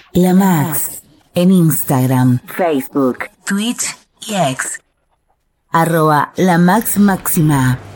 La Max en Instagram, Facebook, Twitch y X. @LaMaxMáxima.